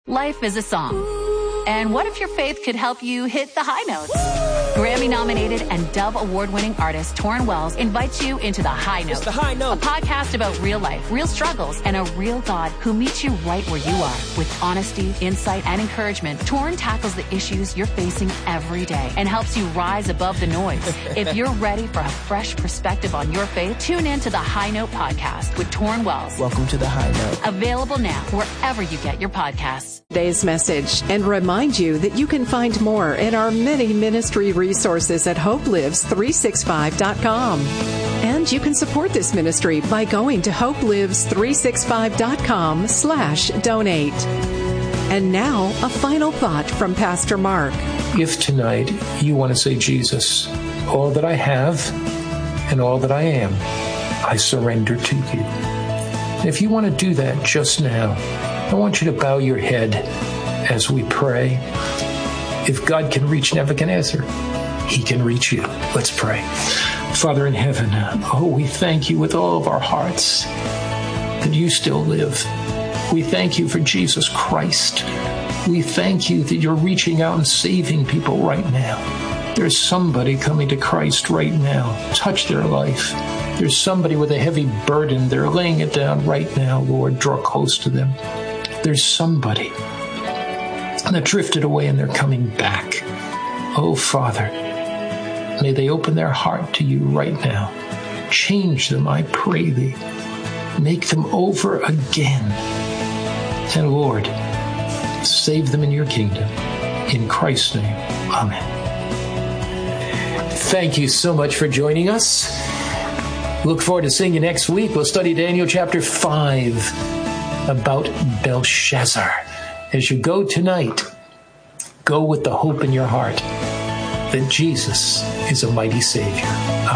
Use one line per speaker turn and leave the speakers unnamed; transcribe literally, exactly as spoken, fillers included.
Life is a song. And what if your faith could help you hit the high notes? Grammy-nominated and Dove Award-winning artist Torrin Wells invites you into The High Note.
It's The High Note.
A podcast about real life, real struggles, and a real God who meets you right where you are. With honesty, insight, and encouragement, Torrin tackles the issues you're facing every day and helps you rise above the noise. If you're ready for a fresh perspective on your faith, tune in to The High Note podcast with Torrin Wells.
Welcome to The High Note.
Available now wherever you get your podcasts.
Today's message and remind you that you can find more in our many ministry resources at hope lives three sixty-five dot com. And you can support this ministry by going to hope lives three sixty-five dot com slash donate. And now, a final thought from Pastor Mark.
If tonight you want to say, Jesus, all that I have and all that I am, I surrender to you. And if you want to do that just now, I want you to bow your head as we pray. If God can reach Nebuchadnezzar, he can reach you. Let's pray. Father in heaven, oh, we thank you with all of our hearts that you still live. We thank you for Jesus Christ. We thank you that you're reaching out and saving people right now. There's somebody coming to Christ right now. Touch their life. There's somebody with a heavy burden. They're laying it down right now, Lord. Draw close to them. There's somebody that drifted away and they're coming back. Oh, Father, may they open their heart to you right now. Change them, I pray thee. Make them over again. And Lord, save them in your kingdom. In Christ's name, amen. Thank you so much for joining us. Look forward to seeing you next week. We'll study Daniel chapter five about Belshazzar. As you go tonight, go with the hope in your heart that Jesus is a mighty Savior.